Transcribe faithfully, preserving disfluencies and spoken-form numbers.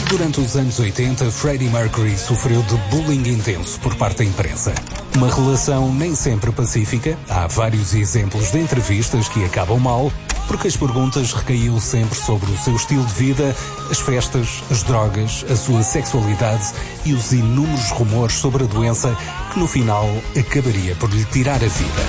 Durante os anos oitenta, Freddie Mercury sofreu de bullying intenso por parte da imprensa. Uma relação nem sempre pacífica, há vários exemplos de entrevistas que acabam mal, porque as perguntas recaíam sempre sobre o seu estilo de vida, as festas, as drogas, a sua sexualidade e os inúmeros rumores sobre a doença que no final acabaria por lhe tirar a vida.